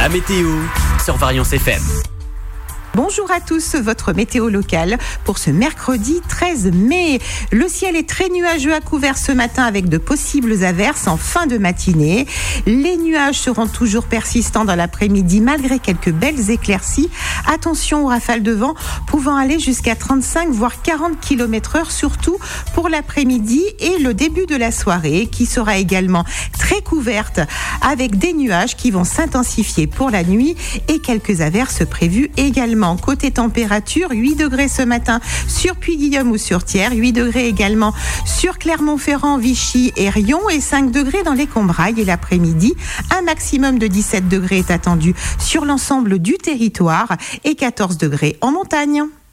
La météo sur Variance FM. Bonjour à tous, votre météo locale pour ce mercredi 13 mai. Le ciel est très nuageux à couvert ce matin avec de possibles averses en fin de matinée. Les nuages seront toujours persistants dans l'après-midi malgré quelques belles éclaircies. Attention aux rafales de vent pouvant aller jusqu'à 35 voire 40 km/h, surtout pour l'après-midi et le début de la soirée qui sera également très couverte avec des nuages qui vont s'intensifier pour la nuit et quelques averses prévues également. Côté température, 8 degrés ce matin sur Puy-Guillaume ou sur Thiers, 8 degrés également sur Clermont-Ferrand, Vichy et Riom et 5 degrés dans les Combrailles. Et l'après-midi, un maximum de 17 degrés est attendu sur l'ensemble du territoire et 14 degrés en montagne.